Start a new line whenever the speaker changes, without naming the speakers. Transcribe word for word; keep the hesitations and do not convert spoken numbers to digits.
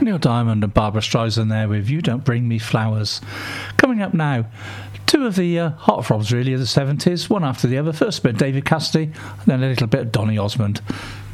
Neil Diamond and Barbara Streisand there with You Don't Bring Me Flowers. Coming up now, two of the uh, hot throbs really of the seventies, one after the other. First a bit of David Cassidy, and then a little bit of Donny Osmond.